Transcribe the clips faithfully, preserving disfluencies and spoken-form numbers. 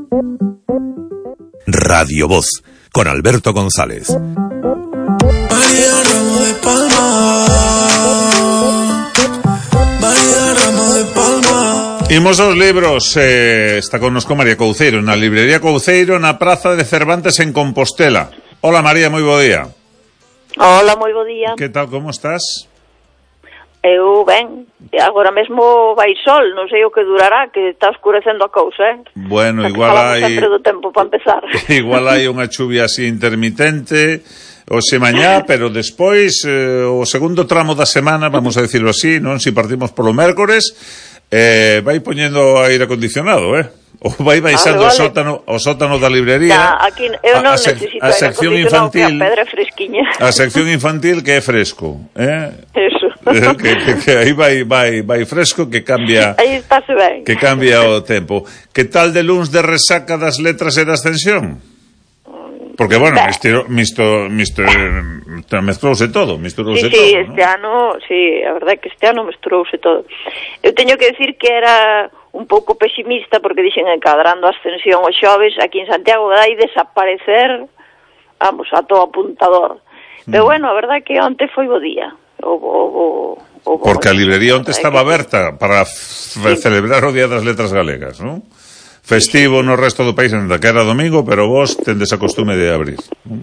Radio Voz, con Alberto González. María Ramos de Palma, María Ramos de Palma. Imos aos libros, eh, está connosco María Couceiro, na librería Couceiro, na Praza de Cervantes en Compostela. Hola María, moi bo día. Hola, moi bo día. Que tal, como estás? Eu ben, agora mesmo vai sol, non sei o que durará, que está oscurecendo a cousa, eh? Bueno, Porque igual falamos hai... sempre do tempo para empezar. Igual hai unha chuvia así intermitente, hoxe mañá, pero despois, eh, o segundo tramo da semana, vamos a decirlo así, non? Si partimos polo mércores, eh, vai poñendo aire acondicionado, eh? Ou vai baixando ah, vale. o sótano, o sótano da librería. Ya, aquí eu non a, a sec, necesito a sección infantil, que a pedra fresquiña. A sección infantil que é fresco, eh? Eso. que, que, que aí vai vai vai fresco, que cambia. Aí estáse ben. Que cambia o tempo. Que tal de luns de resaca das letras e da ascensión? Porque, bueno, mistero, misto, misto, mestrouse todo, misturouse sí, todo, sí, ¿no? este ano, sí, a verdade é que este ano mesturouse todo. Eu teño que decir que era un pouco pesimista, porque dixen encadrando a ascensión os xoves, aquí en Santiago vai desaparecer, vamos, a todo apuntador. Pero, mm. bueno, a verdade é que onte foi bo día. O, o, o, o, porque a librería onte estaba que... aberta para sí. celebrar o Día das Letras Galegas, non? Festivo no resto do país, ainda que era domingo, pero vos tendes a costume de abrir.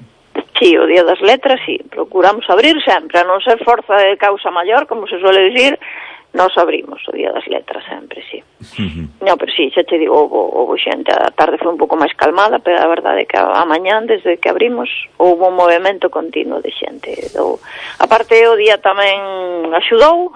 Sí, o Día das Letras, sí, procuramos abrir sempre, a non ser forza de causa maior, como se suele decir, nos abrimos o Día das Letras sempre, sí. Uh-huh. No, pero sí, xa te digo, houve xente, a tarde foi un pouco máis calmada, pero a verdade é que a mañán, desde que abrimos, houve un movimento continuo de xente. Do... Aparte, o día tamén axudou.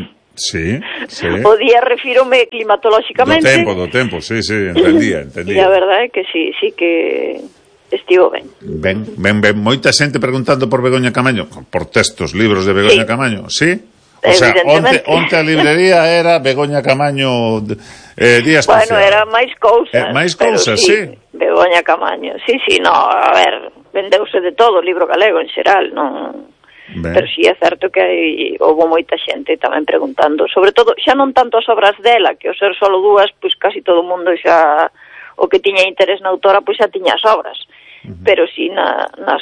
Sí, sí. O día refírome climatolóxicamente. Do tempo, do tempo, sí, sí, entendía, entendía. E a verdade é que sí, sí que estivo ben. Ben, ben, ben. Moita xente preguntando por Begoña Camaño, por textos, libros de Begoña sí. Camaño, sí? O sea, onte, onte a librería era Begoña Camaño eh, día especial. Bueno, era máis cousas. Eh, máis cousas, sí, sí. Begoña Camaño, sí, sí, no, a ver, vendeuse de todo o libro galego en xeral, non... Ben. Pero si sí, é certo que hai, houve moita xente tamén preguntando, sobre todo, xa non tanto as obras dela, que ao ser solo dúas, pois casi todo o mundo xa, o que tiña interés na autora, pois xa tiña as obras, uh-huh. pero si sí, na, nas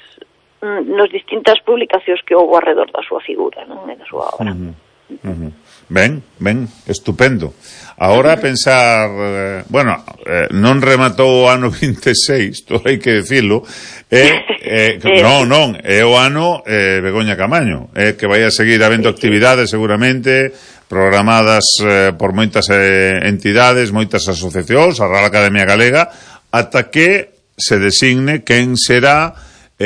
nos distintas publicacións que houve alrededor da súa figura, non? E da súa obra. Uh-huh. Uh-huh. Ben, ben, estupendo. Ahora uh-huh. pensar, eh, bueno, eh, non rematou o ano vinte e seis, todo hai que decirlo, eh, eh, non, non, é o ano eh, Begoña Camaño, eh, que vai a seguir habendo actividades seguramente programadas eh, por moitas eh, entidades, moitas asociacións, a Real Academia Galega, ata que se designe quen será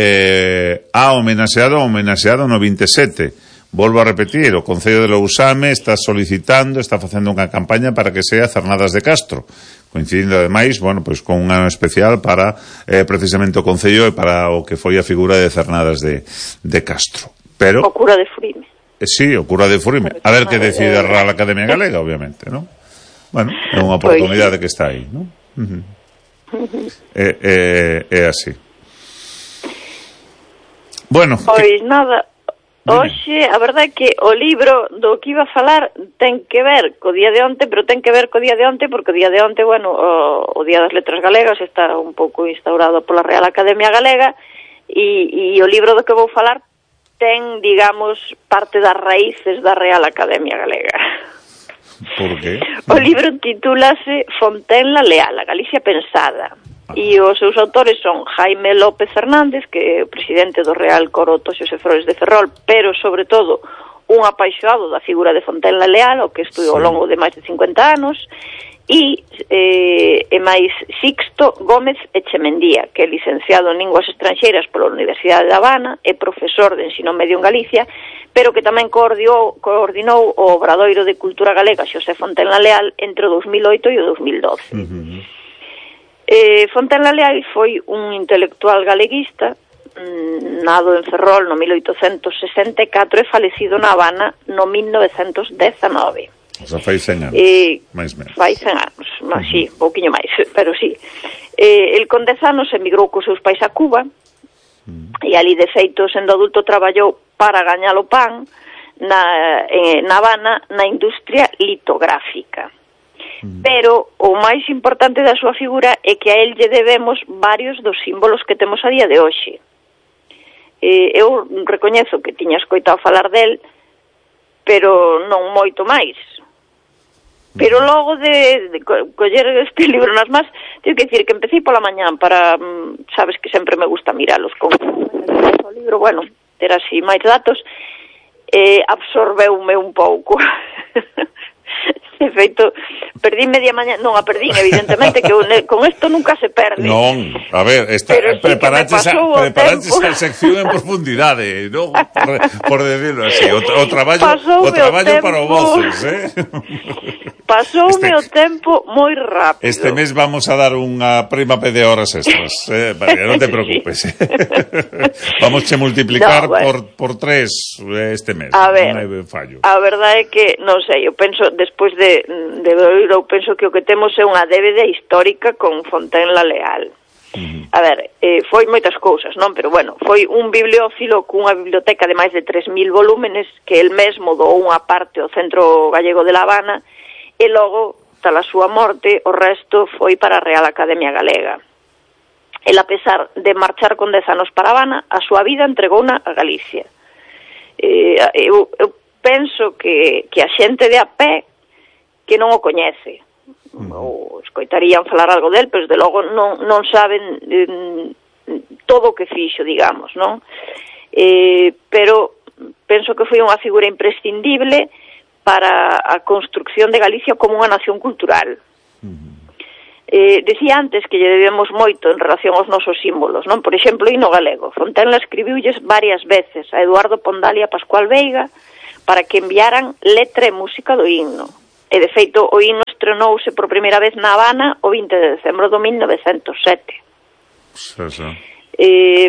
eh, a homenaxeado o homenaxeado no vinte e sete. Volvo a repetir, o Concello de Lousame está solicitando, está facendo unha campaña para que sea Cernadas de Castro, coincidindo ademais, bueno, pois con un ano especial para eh, precisamente o Concello e para o que foi a figura de Cernadas de, de Castro. Pero o cura de Furime. Eh, sí, o cura de Furime. A ver que decide a Real Academia Galega, obviamente, ¿no? Bueno, é unha oportunidade que está aí, ¿no? Uh-huh. É, é, é así. Bueno, pois que... nada. Hoxe, a verdade é que o libro do que iba a falar ten que ver co día de onte, pero ten que ver co día de onte, porque o día de onte, bueno, o, o Día das Letras Galegas está un pouco instaurado pola Real Academia Galega, e, e o libro do que vou falar ten, digamos, parte das raíces da Real Academia Galega. Por qué? O libro titúlase Fontenla Leal, a Galicia Pensada. E os seus autores son Jaime López Fernández, que é o presidente do Real Coro Toxos e Flores de Ferrol, pero, sobre todo, un apaixoado da figura de Fontenla Leal, o que estudou ao longo de máis de cincuenta anos, e, eh, e máis Sixto Gómez Echemendía, que é licenciado en Linguas Estranxeiras pola Universidade de Habana, é profesor de ensino medio en Galicia, pero que tamén coordinou, coordinou o Obradoiro de Cultura Galega Xosé Fontenla Leal entre o dos mil oito e o dos mil doce. Uh-huh. Eh, Fontenla Leal foi un intelectual galeguista, mmm, nado en Ferrol no mil oitocentos sesenta e catro e falecido na Habana no mil novecentos dezanove. O sea, fai cen anos, eh, máis menos. Fai cen anos, uh-huh. Sí, un pouquiño máis, pero sí. Eh, el con dez anos emigrou cos seus pais a Cuba, uh-huh. e ali, de feito, sendo adulto, traballou para gañar o pan na, eh, na Habana na industria litográfica. Mm. Pero o máis importante da súa figura é que a el lle debemos varios dos símbolos que temos a día de hoxe. Eh, eu recoñezo que tiña escoitado falar del, pero non moito máis. Pero logo de, de co- coller este libro nas más, teño que dicir que empecé pola mañán para, sabes que sempre me gusta miralos con o libro, bueno, ter así máis datos, eh, absorbeume un pouco. De feito, perdí media mañá, non a perdín, evidentemente, que con isto nunca se perde. Non, a ver, esta, sí preparaches a, a sección en profundidade, non? Por, por decirlo así, o, o traballo, o traballo o para o voces, eh? Pasoume este, o tempo moi rápido. Este mes vamos a dar unha prima P de horas extras, eh? Vale, non te preocupes. Sí. Vamos a multiplicar no, bueno. por, por tres este mes. A ver, non hai fallo. A verdade é que, non sei, eu penso, despois de de oír, eu penso que o que temos é unha débeda histórica con Fontenla Leal. Uh-huh. A ver, eh, foi moitas cousas, non? Pero bueno, foi un bibliófilo cunha biblioteca de máis de tres mil volúmenes que el mesmo doou unha parte ao Centro Gallego de La Habana e logo, tal a súa morte, o resto foi para a Real Academia Galega. El, a pesar de marchar con dez anos para Habana, a súa vida entregouna a Galicia. Eh, eu, eu penso que, que a xente de a pé que non o coñece, uh-huh. ou escoitarían falar algo del, pero de logo non, non saben eh, todo o que fixo, digamos, non? Eh, pero penso que foi unha figura imprescindible para a construcción de Galicia como unha nación cultural. Uh-huh. Eh, decía antes que lle debemos moito en relación aos nosos símbolos, non? Por exemplo, o hino galego. Fontenla escribiulles varias veces a Eduardo Pondal e a Pascual Veiga para que enviaran letra e música do himno. E, de feito, o himno estrenouse por primeira vez na Habana o vinte de decembro do mil novecentos sete. Sí, sí. Eh,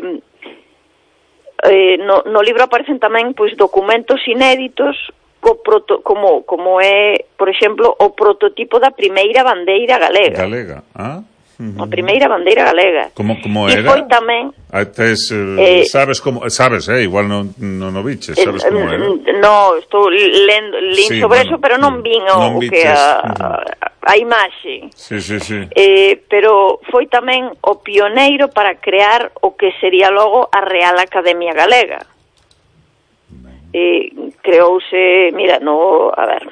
eh, no, no libro aparecen tamén pois documentos inéditos co proto, como, como é, por exemplo, o prototipo da primeira bandeira galega. Galega, ah? A primeira bandeira galega. Como, como era? E foi tamén... Tes, eh, sabes como... Sabes, eh? Igual non, non o biches, sabes como era? No, estou lendo, lín sí, sobre bueno, eso, pero non vin o, non o que a, a, a imaxe. Sí, sí, sí. Eh, pero foi tamén o pioneiro para crear o que sería logo a Real Academia Galega. Eh, creouse, mira, no... A ver...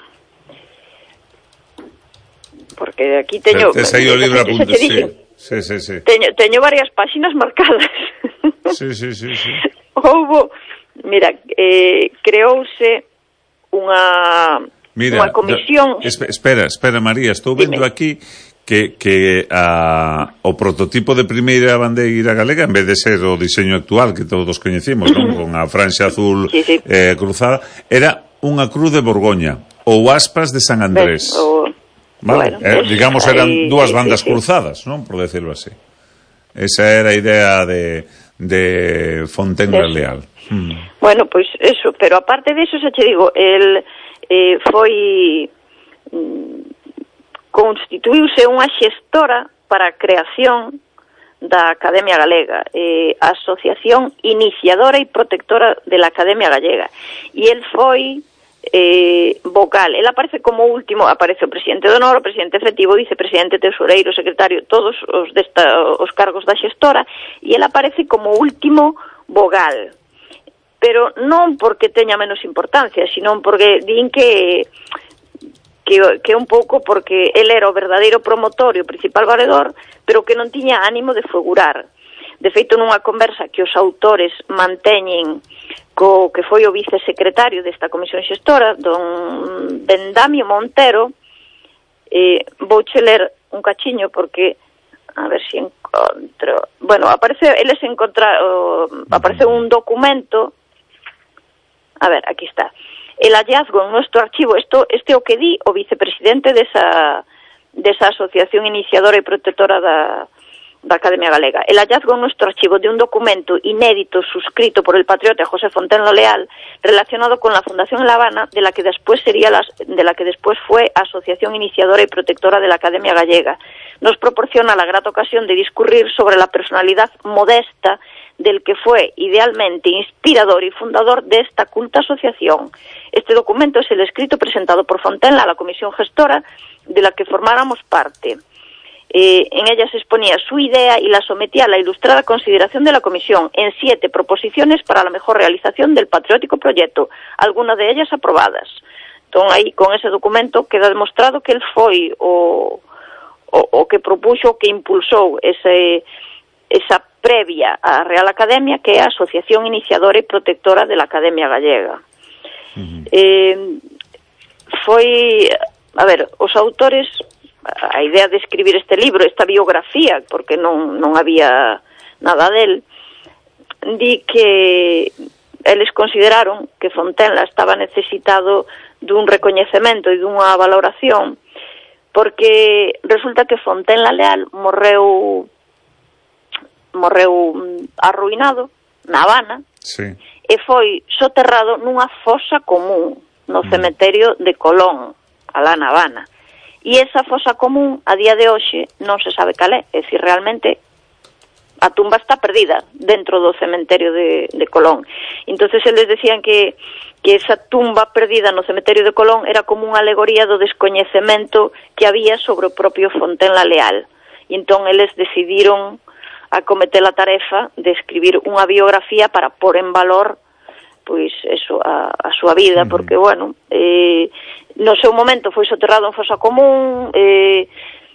porque aquí teño... Tes aí o libro apunte, sí. Sí, sí, sí. Teño, teño varias páxinas marcadas. Sí, sí, sí, sí. Houbo, mira, eh, creouse unha, mira, unha comisión... No, espera, espera, María, estou vendo Dime. aquí que, que a, o prototipo de primeira bandeira galega, en vez de ser o diseño actual que todos coñecimos, non? Con a franxa azul sí, sí. Eh, cruzada, era unha cruz de Borgoña, ou aspas de San Andrés. Ves, o... Vale, bueno, eh, digamos eran ahí, dúas bandas sí, sí, cruzadas, ¿no? Por decirlo así. Esa era a idea de, de Fontenla Leal. Hmm. Bueno, pois pues eso, pero aparte de eso, xa che digo, el eh, foi mm, constituíuse unha xestora para a creación da Academia Galega, eh, Asociación Iniciadora e Protectora de la Academia Gallega. E el foi eh, vocal. Él aparece como último, aparece o presidente de honor, o presidente efectivo, vicepresidente, tesoureiro, secretario, todos os, desta, os cargos da xestora, e él aparece como último vogal. Pero non porque teña menos importancia, sino porque din que que, que un pouco porque él era o verdadeiro promotor e o principal valedor, pero que non tiña ánimo de figurar. De feito, nunha conversa que os autores manteñen co que foi o vicesecretario desta comisión xestora, don Vendamio Montero, eh, vouche ler un cachiño porque, a ver se si encontro... Bueno, aparece, eles encontra, uh, aparece un documento, a ver, aquí está, el hallazgo en nuestro archivo, esto, este o que di o vicepresidente desa, desa asociación iniciadora e protectora da... da Academia Galega. El hallazgo en nuestro archivo de un documento inédito suscrito por el patriota José Fontenla Leal relacionado con la Fundación La Habana, de la que después sería la, de la que después fue Asociación Iniciadora y Protectora de la Academia Gallega, nos proporciona la grata ocasión de discurrir sobre la personalidad modesta del que fue idealmente inspirador y fundador de esta culta asociación. Este documento es el escrito presentado por Fontenla a la comisión gestora de la que formáramos parte. Eh, en ella se exponía su idea y la sometía a la ilustrada consideración de la Comisión en siete proposiciones para la mejor realización del patriótico proyecto, algunas de ellas aprobadas. Entón, aí, con ese documento, queda demostrado que el foi o, o, o que propuxo, que impulsou ese, esa previa á Real Academia, que é a Asociación Iniciadora e Protectora de la Academia Gallega. Uh-huh. Eh, foi, a ver, os autores, a idea de escribir este libro, esta biografía, porque non, non había nada del, di que eles consideraron que Fontenla estaba necesitado dun recoñecemento e dunha valoración, porque resulta que Fontenla Leal morreu morreu arruinado na Habana, sí, e foi soterrado nunha fosa común no mm. cementerio de Colón, alá na Habana. E esa fosa común, a día de hoxe, non se sabe cal é, é dicir, realmente a tumba está perdida dentro do cementerio de, de Colón. Entonces eles decían que, que esa tumba perdida no cementerio de Colón era como unha alegoría do descoñecemento que había sobre o propio Fontenla Leal. E entón eles decidiron acometer a tarefa de escribir unha biografía para pôr en valor pois eso, a, a súa vida, uh-huh. porque, bueno, eh, no seu momento foi soterrado en fosa común, eh,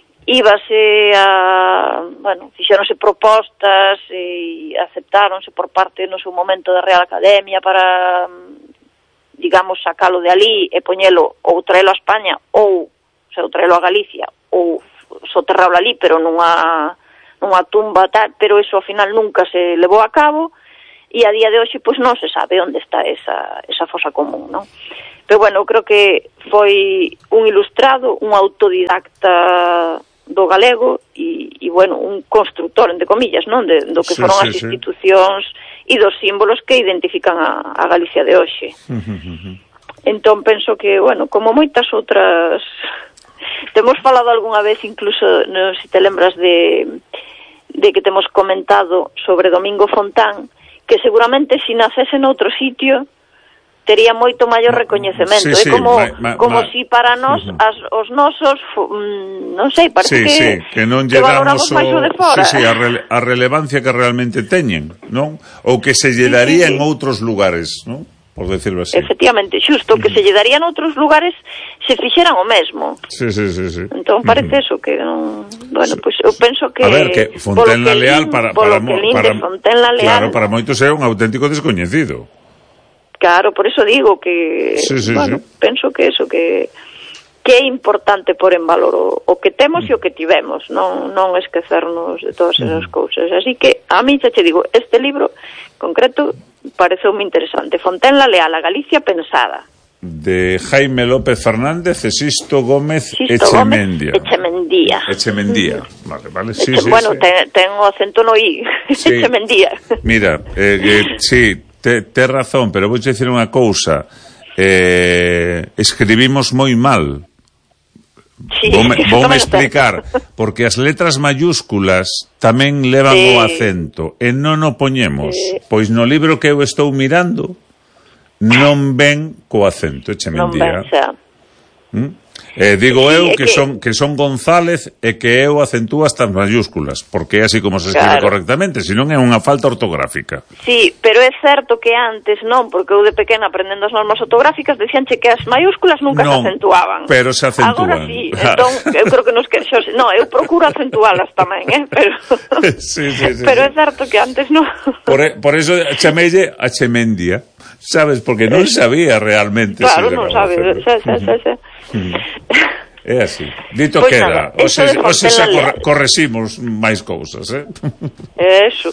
íbase a, bueno, fixeronse propostas e aceptáronse por parte no seu momento da Real Academia para, digamos, sacalo de ali e poñelo ou traelo a España ou, o sea, traelo a Galicia ou soterralo ali, pero nunha, nunha tumba tal, pero eso ao final nunca se levou a cabo e a día de hoxe pois non se sabe onde está esa, esa fosa común, non? Pero bueno, eu creo que foi un ilustrado, un autodidacta do galego e, e bueno, un constructor, entre comillas, non? De, do que sí, foron sí, as institucións sí. e dos símbolos que identifican a, a Galicia de hoxe. Uh -huh. Entón, penso que, bueno, como moitas outras... Temos falado algunha vez, incluso, non sei se te lembras de, de que temos comentado sobre Domingo Fontán, que seguramente se nacese noutro sitio tería moito maior recoñecemento, sí, é sí, como ma, ma, como ma, si para nós uh -huh. as, os nosos mm, non sei, parece sí, que sí, que non lle damos o, de fora. Sí, sí, a, rele, a relevancia que realmente teñen, non? Ou que se lle daría sí, sí, sí. en outros lugares, non? Por decirlo así. Efectivamente, xusto, que uh -huh. se lle daría en outros lugares se fixeran o mesmo. Sí, sí, sí, sí. Entón parece uh -huh. eso que non, bueno, sí. Pois pues, eu penso que a ver, que Fontenla Leal para para, para, para Leal, claro, para moitos é un auténtico descoñecido. Claro, por eso digo que, sí, sí, bueno, sí. penso que eso, que que é importante pôr en valor o, o que temos e o que tivemos, non non esquecernos de todas esas mm. cousas. Así que, a mí xa che digo, este libro concreto pareceu moi interesante. Fontenla Leal, a Galicia pensada. De Jaime López Fernández e Sisto Gómez Sisto Echemendía. Gómez Echemendía. Echemendía, vale, vale, sí, Eche, sí. Bueno, sí. ten, ten o acento no I, sí. Echemendía. Mira, eh, eh, sí, te, te razón, pero vou dicir unha cousa. Eh, escribimos moi mal. Sí, voume, voume explicar, porque as letras mayúsculas tamén levan sí. o acento e non o poñemos, sí. pois no libro que eu estou mirando non ven co acento, Echemendía. Non ven, xa. ¿Mm? Eh, digo sí, eu que, que son que son González e que eu acentúo hasta as mayúsculas, porque é así como se escribe claro. correctamente, senón é unha falta ortográfica. Sí, pero é certo que antes non, porque eu de pequena aprendendo as normas ortográficas decíanche que as mayúsculas nunca non, se acentuaban. Pero se acentúan. Agora sí, entón eu creo que nos queixos, no, eu procuro acentualas tamén, eh, pero sí, sí, sí, pero sí. é certo que antes non. Por, por eso chamelle a Echemendía, sabes, porque non sabía realmente. Claro, non sabe, xa, xa, xa, xa. É así. Dito pues queda. Nada, o se, o se xa corre, correximos máis cousas, eh? Eso.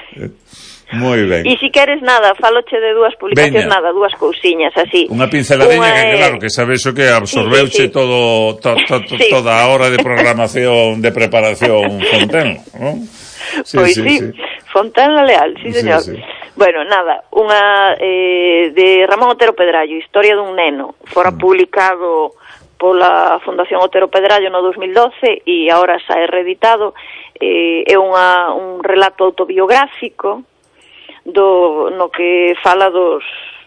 Moi ben. E si queres nada, faloche de dúas publicacións, nada, dúas cousiñas así. Unha pinceladinha Unha, que claro, que sabes o que absorbeuche sí, sí, sí. todo to, to, to, sí. toda a hora de programación, de preparación Fontenla, non? Sí, pois sí, sí, sí. Fontenla Leal, sí, señor. Sí, sí. Bueno, nada, unha eh, de Ramón Otero Pedrallo, Historia dun neno, fora mm. publicado pola Fundación Otero Pedrallo no dos mil doce e agora xa é reeditado. Eh, é unha, un relato autobiográfico do, no que fala dos,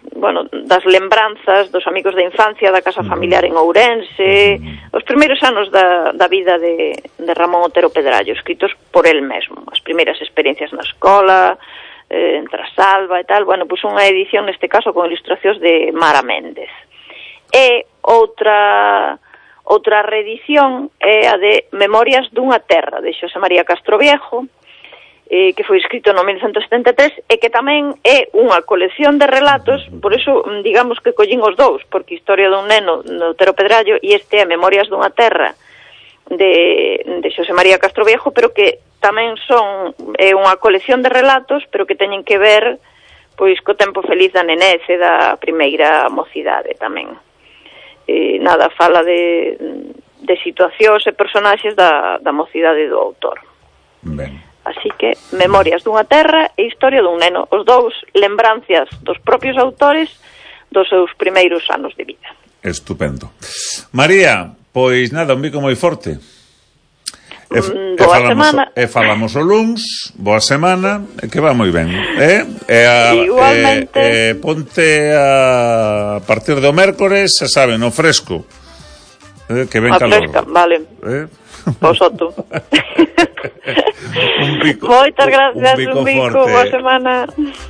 bueno, das lembranzas dos amigos da infancia da casa familiar en Ourense, os primeiros anos da, da vida de, de Ramón Otero Pedrallo, escritos por el mesmo, as primeiras experiencias na escola, eh, en Trasalba e tal. Bueno, pois unha edición neste caso con ilustracións de Mara Méndez. E outra outra reedición é a de Memorias dunha terra, de Xosé María Castroviejo, eh, que foi escrito no mil novecentos setenta e tres, e que tamén é unha colección de relatos, por iso, digamos que collín os dous, porque Historia dun neno, de Otero Pedrallo, e este é Memorias dunha terra, de, de Xosé María Castroviejo, pero que tamén son é unha colección de relatos, pero que teñen que ver pois co tempo feliz da nenez e da primeira mocidade tamén. E, nada, fala de, de situacións e personaxes da, da mocidade do autor. Ben. Así que Memorias dunha terra e Historia dun neno, os dous lembrancias dos propios autores dos seus primeiros anos de vida. Estupendo. María, pois nada, un bico moi forte. E, mm, e, boa falamos, semana. E falamos o luns, boa semana, e que va moi ben. Eh? E, a, Igualmente. E, e ponte a, a partir do mércores, se sabe, no fresco. Eh, que ven A calor. fresca, vale. Eh? Vosotros. un bico, Moitas gracias, un bico, un bico, forte. boa semana.